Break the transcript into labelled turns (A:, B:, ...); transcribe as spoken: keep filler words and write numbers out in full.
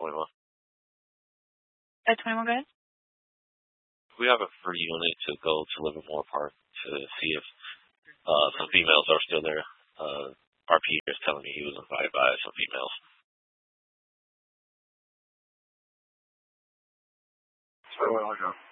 A: twenty-one.
B: At twenty-one, go ahead.
A: We have a free unit to go to Livermore Park to see if uh, some females are still there. Uh, our Peter is telling me he was invited by some females.
C: So, well,